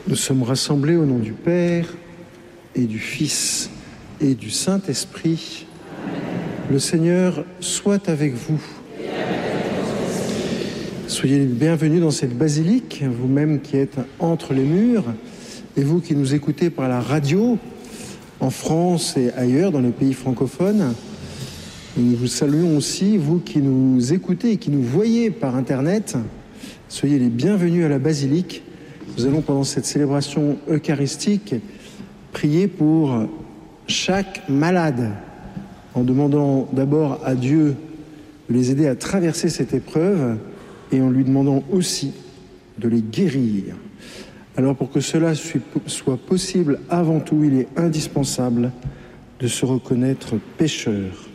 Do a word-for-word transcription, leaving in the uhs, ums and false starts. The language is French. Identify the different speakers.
Speaker 1: Nous sommes rassemblés au nom du Père et du Fils et du Saint-Esprit. Le Seigneur soit avec vous. Soyez les bienvenus dans cette basilique, vous-même qui êtes entre les murs, et vous qui nous écoutez par la radio, en France et ailleurs, dans les pays francophones. Nous vous saluons aussi, vous qui nous écoutez et qui nous voyez par Internet. Soyez les bienvenus à la basilique. Nous allons, pendant cette célébration eucharistique, prier pour chaque malade, en demandant d'abord à Dieu de les aider à traverser cette épreuve et en lui demandant aussi de les guérir. Alors, pour que cela soit possible, avant tout, il est indispensable de se reconnaître pécheur.